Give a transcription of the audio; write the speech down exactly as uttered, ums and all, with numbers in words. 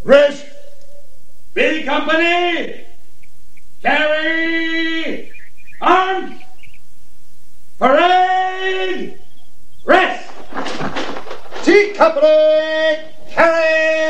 Rest. B Company, carry arms. Parade, rest. T Company, carry